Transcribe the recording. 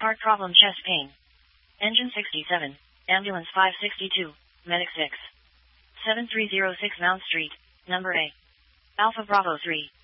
Heart problem, chest pain. Engine 67, ambulance 562, medic 6. 7306 Mount Street, number A. Alpha Bravo 3.